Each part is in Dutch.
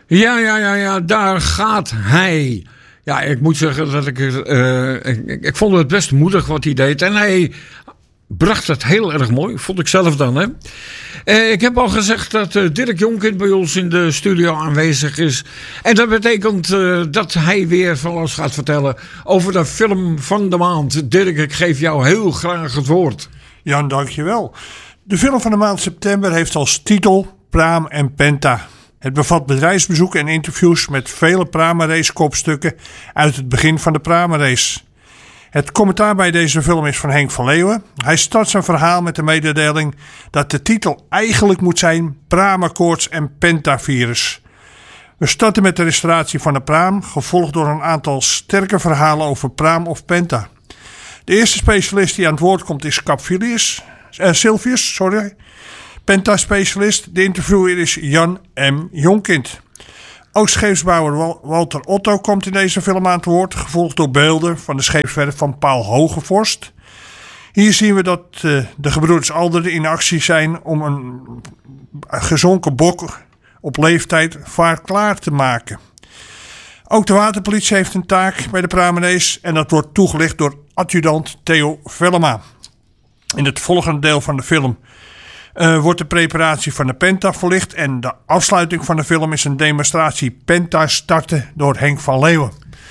Ja, daar gaat hij. Ja, ik moet zeggen dat ik vond het best moedig wat hij deed. En hij bracht het heel erg mooi, vond ik zelf dan. Hè? Ik heb al gezegd dat Dirk Jonkind bij ons in de studio aanwezig is. En dat betekent dat hij weer van ons gaat vertellen over de film van de maand. Dirk, ik geef jou heel graag het woord. Jan, dankjewel. De film van de maand september heeft als titel Praam en Penta. Het bevat bedrijfsbezoeken en interviews met vele Pramerace-kopstukken uit het begin van de Pramerace. Het commentaar bij deze film is van Henk van Leeuwen. Hij start zijn verhaal met de mededeling dat de titel eigenlijk moet zijn Pramakoorts en Pentavirus. We starten met de restauratie van de praam, gevolgd door een aantal sterke verhalen over praam of penta. De eerste specialist die aan het woord komt is Sylvius, Penta-specialist. De interviewer is Jan M. Jonkind. Ook scheepsbouwer Walter Otto komt in deze film aan het woord, gevolgd door beelden van de scheepswerf van Paul Hogevorst. Hier zien we dat de gebroeders Alderen in actie zijn om een gezonken bok op leeftijd vaarklaar te maken. Ook de waterpolitie heeft een taak bij de Pramerace en dat wordt toegelicht door adjudant Theo Vellema. In het volgende deel van de film wordt de preparatie van de Penta verlicht en de afsluiting van de film is een demonstratie Penta starten door Henk van Leeuwen.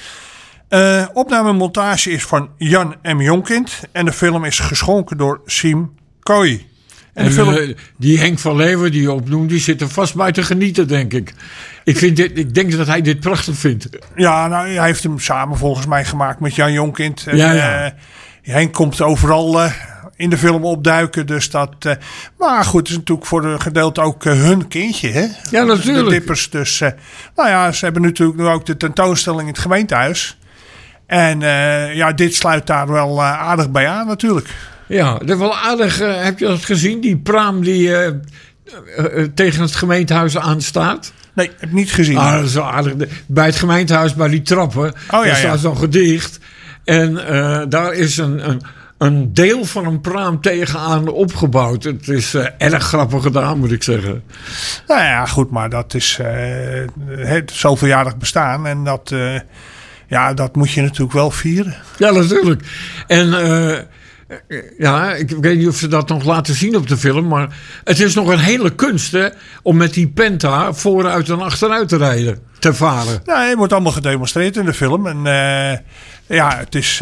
Opname en montage is van Jan M. Jonkind en de film is geschonken door Siem Kooi. En die Henk van Leeuwen die je opnoemt, die zit er vast bij te genieten, denk ik. Ik denk dat hij dit prachtig vindt. Ja, nou, hij heeft hem samen volgens mij gemaakt met Jan Jonkind. Henk komt overal in de film opduiken. Dus dat. Maar goed, het is natuurlijk voor een gedeelte ook hun kindje. Hè? Ja, natuurlijk. De Dippers. Dus ze hebben natuurlijk nu ook de tentoonstelling in het gemeentehuis. En dit sluit daar wel aardig bij aan natuurlijk. Ja, dat is wel aardig. Heb je dat gezien? Die praam die tegen het gemeentehuis aanstaat? Nee, heb ik niet gezien. Dat is wel aardig. Bij het gemeentehuis, bij die trappen, daar staat zo'n gedicht. En daar is een deel van een praam tegenaan opgebouwd. Het is erg grappig gedaan, moet ik zeggen. Nou ja, goed, maar dat is het zoveeljarig bestaan. En dat moet je natuurlijk wel vieren. Ja, natuurlijk. En ik weet niet of ze dat nog laten zien op de film. Maar het is nog een hele kunst, hè, om met die Penta vooruit en achteruit te varen. Ja, het wordt allemaal gedemonstreerd in de film. En het is.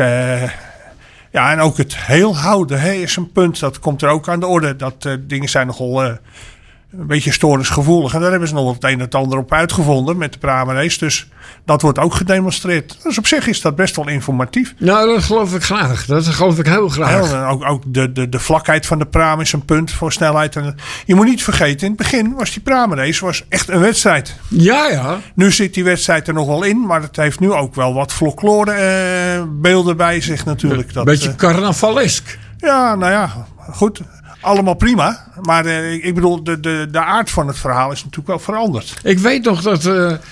En ook het heel houden is een punt. Dat komt er ook aan de orde. Dat dingen zijn nogal een beetje stoornisgevoelig. En daar hebben ze nog het een en het ander op uitgevonden met de Pramerace. Dus dat wordt ook gedemonstreerd. Dus op zich is dat best wel informatief. Nou, dat geloof ik graag. Dat geloof ik heel graag. Ja, ook de vlakheid van de praam is een punt voor snelheid. En je moet niet vergeten, in het begin was die Pramerace echt een wedstrijd. Ja. Nu zit die wedstrijd er nog wel in. Maar het heeft nu ook wel wat folklore beelden bij zich natuurlijk. Een beetje carnavalesk. Ja, nou ja, goed. Allemaal prima. Maar ik bedoel, de aard van het verhaal is natuurlijk wel veranderd. Ik weet nog dat.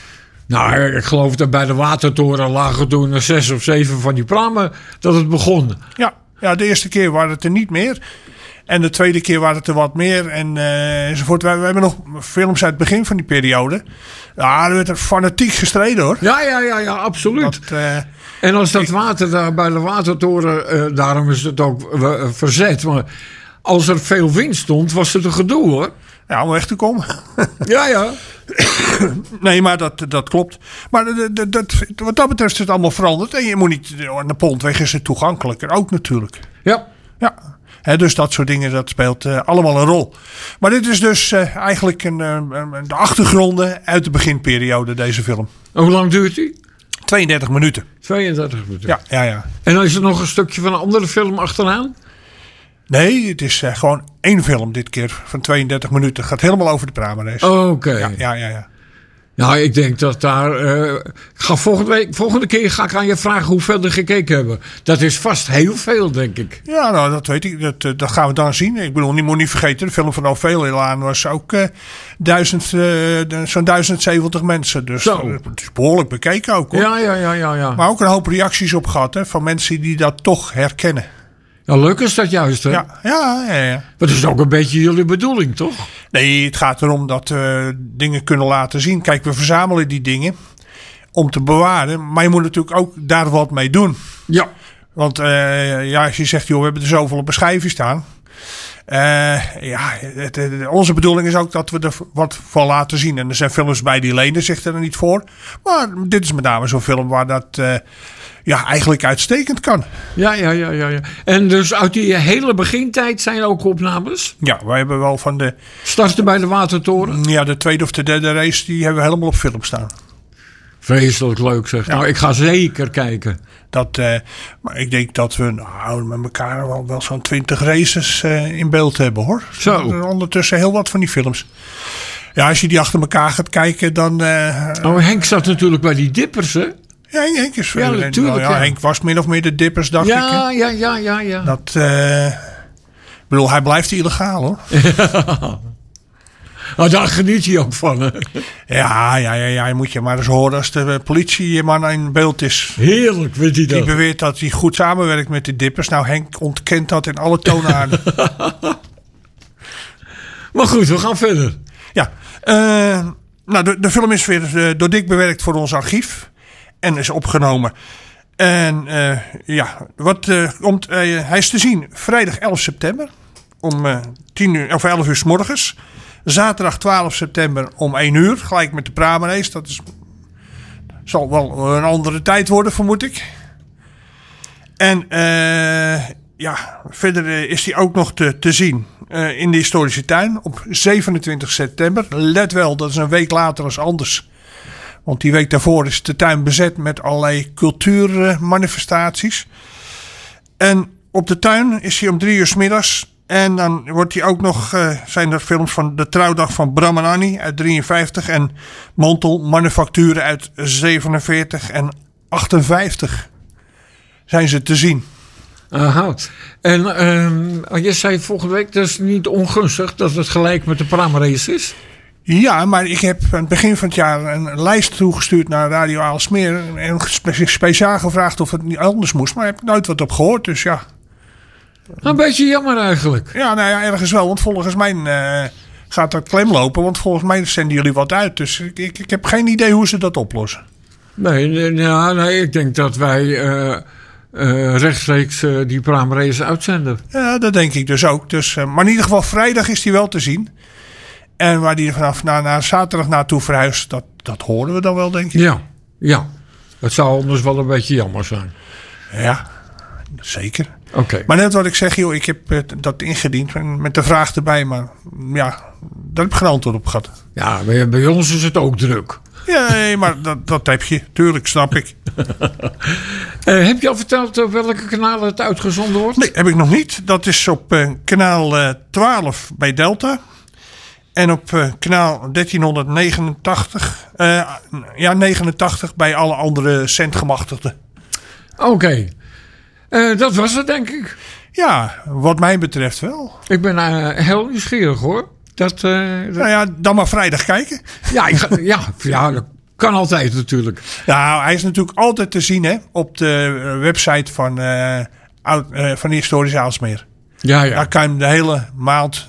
Ik geloof dat bij de Watertoren lagen toen 6 of 7 van die pramen dat het begon. Ja, de eerste keer waren het er niet meer. En de tweede keer waren het er wat meer. Enzovoort. We hebben nog films uit het begin van die periode. Ja, er werd er fanatiek gestreden hoor. Ja, absoluut. En als dat water daar bij de Watertoren, daarom is het ook verzet. Maar als er veel wind stond, was het een gedoe hoor. Ja, om weg te komen. Ja. Nee, maar dat klopt. Maar wat dat betreft is het allemaal veranderd. En je moet niet, aan de Pontweg is het toegankelijker ook natuurlijk. Ja. Dus dat soort dingen, dat speelt allemaal een rol. Maar dit is dus eigenlijk de achtergronden uit de beginperiode, deze film. En hoe lang duurt die? 32 minuten. 32 minuten? Ja. En dan is er nog een stukje van een andere film achteraan? Nee, het is gewoon één film dit keer van 32 minuten. Het gaat helemaal over de Pramerace. Oké. Ja. Nou, ik denk dat daar. Volgende keer ga ik aan je vragen hoeveel er gekeken hebben. Dat is vast heel veel, denk ik. Ja, nou, dat weet ik. Dat gaan we dan zien. Ik bedoel, je moet niet vergeten, de film van Ophel aan was ook zo'n 1070 mensen. Dus het is behoorlijk bekeken ook, hoor. Ja. Maar ook een hoop reacties op gehad, hè, van mensen die dat toch herkennen. Ja, leuk is dat juist, hè? Ja. Maar dat is ook een beetje jullie bedoeling, toch? Nee, het gaat erom dat we dingen kunnen laten zien. Kijk, we verzamelen die dingen om te bewaren. Maar je moet natuurlijk ook daar wat mee doen. Ja. Want als je zegt, joh, we hebben er zoveel op een schijfje staan. Onze bedoeling is ook dat we er wat van laten zien. En er zijn films bij die lenen zich er niet voor. Maar dit is met name zo'n film waar dat eigenlijk uitstekend kan. Ja. En dus uit die hele begintijd zijn er ook opnames? Ja, wij hebben wel van de... Starten bij de Watertoren? Ja, de tweede of de derde race, die hebben we helemaal op film staan. Vreselijk leuk zeg. Ja. Nou, ik ga zeker kijken. Maar ik denk dat we met elkaar wel zo'n 20 races in beeld hebben, hoor. Zo. Ondertussen heel wat van die films. Ja, als je die achter elkaar gaat kijken, dan... Henk zat natuurlijk bij die dippers, hè? Ja, Henk is... Ja, natuurlijk. Ja. Henk was min of meer de dippers, dacht ik. Hè? Ja. Dat... ik bedoel, hij blijft illegaal, hoor. Nou, daar geniet hij ook van, hè? Ja, je moet je maar eens horen als de politieman in beeld is. Heerlijk, weet hij dat. Die beweert dat hij goed samenwerkt met de dippers. Nou, Henk ontkent dat in alle toonaarden. Maar goed, we gaan verder. Ja, de film is weer door Dick bewerkt voor ons archief. En is opgenomen. En hij is te zien vrijdag 11 september. Om 11 uur 's morgens. Zaterdag 12 september om 1 uur. Gelijk met de Pramerees. Dat zal wel een andere tijd worden, vermoed ik. En verder is hij ook nog te zien in de historische tuin. Op 27 september. Let wel, dat is een week later als anders. Want die week daarvoor is de tuin bezet met allerlei cultuurmanifestaties. En op de tuin is hij om 3 uur 's middags. En dan wordt hij ook nog, zijn er films van de trouwdag van Bram en Annie uit 53. En Montel Manufacturen uit 47 en 58 zijn ze te zien. Aha. En je zei volgende week, dat is niet ongunstig dat het gelijk met de Pramerees is. Ja, maar ik heb aan het begin van het jaar een lijst toegestuurd naar Radio Aalsmeer. En speciaal gevraagd of het niet anders moest. Maar ik heb nooit wat op gehoord, dus ja. Een beetje jammer eigenlijk. Ja, nou ja, ergens wel. Want volgens mij gaat dat klem lopen. Want volgens mij zenden jullie wat uit. Dus ik heb geen idee hoe ze dat oplossen. Nee, ik denk dat wij rechtstreeks die Pramerees uitzenden. Ja, dat denk ik dus ook. Dus, maar in ieder geval vrijdag is die wel te zien. En waar die vanaf naar zaterdag naartoe verhuist, dat horen we dan wel, denk ik. Ja. Het zou anders wel een beetje jammer zijn. Ja, zeker. Okay. Maar net wat ik zeg, joh, ik heb dat ingediend met de vraag erbij. Maar ja, daar heb ik geen antwoord op gehad. Ja, bij ons is het ook druk. Ja, nee, maar dat heb je. Tuurlijk, snap ik. Heb je al verteld op welke kanalen het uitgezonden wordt? Nee, heb ik nog niet. Dat is op kanaal 12 bij Delta. En op kanaal 1389. 89 bij alle andere centgemachtigden. Oké. Dat was het, denk ik. Ja, wat mij betreft wel. Ik ben heel nieuwsgierig, hoor. Nou ja, dan maar vrijdag kijken. Ja, dat kan altijd natuurlijk. Nou, hij is natuurlijk altijd te zien, hè, op de website van de Historische Aalsmeer. Ja. Daar kan je hem de hele maand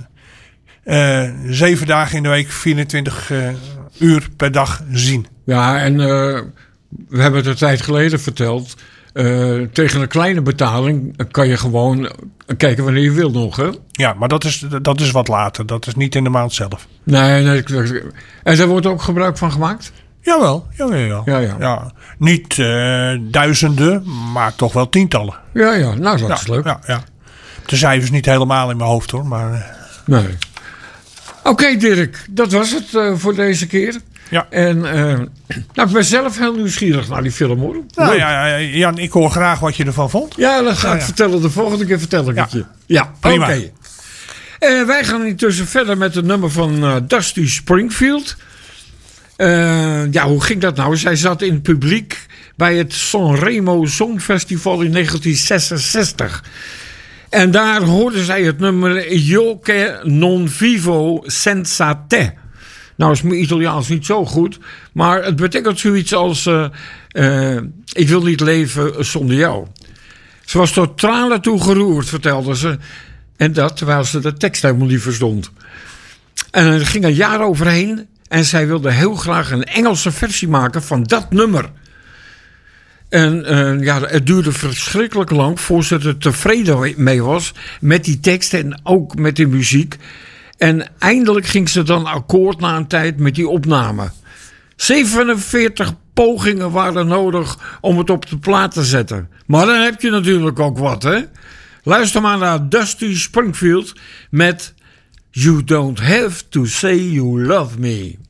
7 dagen in de week, 24 uur per dag zien. Ja, en we hebben het een tijd geleden verteld. Tegen een kleine betaling kan je gewoon kijken wanneer je wil nog, hè? Ja, maar dat is wat later. Dat is niet in de maand zelf. Nee. En daar wordt ook gebruik van gemaakt? Jawel. Ja. Niet duizenden, maar toch wel tientallen. Ja. Nou, dat is leuk. Ja. De cijfers niet helemaal in mijn hoofd, hoor. Maar, nee. Oké, Dirk. Dat was het voor deze keer. Ja. En ik ben zelf heel nieuwsgierig naar die film, hoor. Nou ja, Jan, ik hoor graag wat je ervan vond. Ja, dat ga ik vertellen. De volgende keer vertel ik het je. Ja, prima. Oké. Wij gaan intussen verder met het nummer van Dusty Springfield. Hoe ging dat nou? Zij zat in het publiek bij het Sanremo Songfestival in 1966. En daar hoorde zij het nummer Io che non vivo senza te. Nou is mijn Italiaans niet zo goed, maar het betekent zoiets als ik wil niet leven zonder jou. Ze was tot tranen toe geroerd, vertelde ze. En dat terwijl ze de tekst helemaal niet verstond. En er ging een jaar overheen. En zij wilde heel graag een Engelse versie maken van dat nummer. En het duurde verschrikkelijk lang voor ze er tevreden mee was met die tekst en ook met die muziek. En eindelijk ging ze dan akkoord na een tijd met die opname. 47 pogingen waren nodig om het op de plaat te zetten. Maar dan heb je natuurlijk ook wat, hè? Luister maar naar Dusty Springfield met You Don't Have to Say You Love Me.